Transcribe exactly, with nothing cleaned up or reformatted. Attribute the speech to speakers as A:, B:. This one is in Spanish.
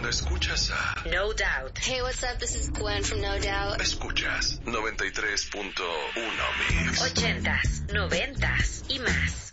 A: Escuchas a
B: No Doubt.
C: Hey, what's up? This is Gwen from No Doubt.
A: Escuchas noventa y tres punto uno Mix.
B: Ochentas, noventas y más.